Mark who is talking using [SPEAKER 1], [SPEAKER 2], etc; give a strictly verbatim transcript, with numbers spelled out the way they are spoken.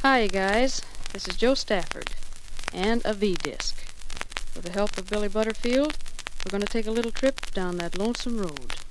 [SPEAKER 1] Hi guys, this is Joe Stafford and a V-Disc. With the help of Billy Butterfield, we're going to take a little trip down that lonesome road.